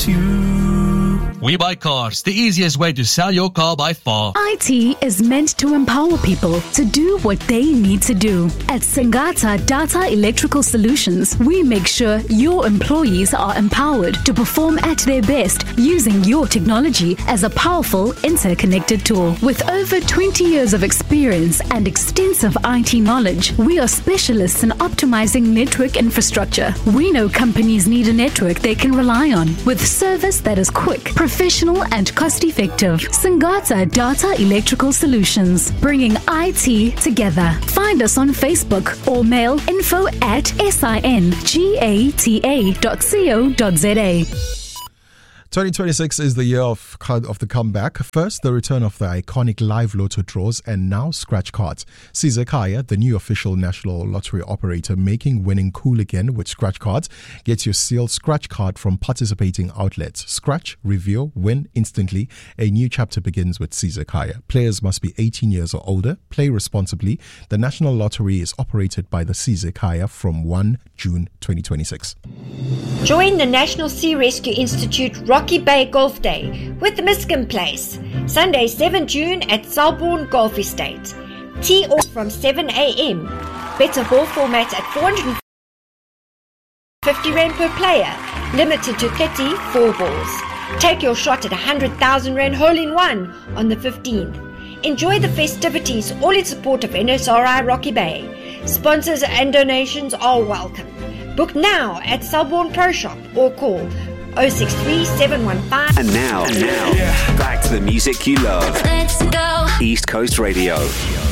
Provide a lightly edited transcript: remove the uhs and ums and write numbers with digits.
it's you. We Buy Cars, the easiest way to sell your car by far. IT is meant to empower people to do what they need to do. At Singata Data Electrical Solutions, we make sure your employees are empowered to perform at their best using your technology as a powerful interconnected tool. With over 20 years of experience and extensive IT knowledge, we are specialists in optimizing network infrastructure. We know companies need a network they can rely on with service that is quick, professional and cost-effective. Singata Data Electrical Solutions, bringing IT together. Find us on Facebook or mail info@singata.co.za. 2026 is the year of the comeback. First, the return of the iconic live lotto draws, and now scratch cards. Caesar Khaya, the new official national lottery operator, making winning cool again with scratch cards. Get your sealed scratch card from participating outlets. Scratch, reveal, win instantly. A new chapter begins with Caesar Khaya. Players must be 18 years or older. Play responsibly. The national lottery is operated by the Caesar Khaya from 1 June 2026. Join the National Sea Rescue Institute Rocky Bay Golf Day with the Miskin Place, Sunday 7 June at Selborne Golf Estate. Tee off from 7 a.m. Better ball format at 450 Rand per player, limited to 34 balls. Take your shot at 100,000 Rand hole-in-one on the 15th. Enjoy the festivities, all in support of NSRI Rocky Bay. Sponsors and donations are welcome. Book now at Selborne Pro Shop or call 063 715. And now, back to the music you love. Let's go. East Coast Radio.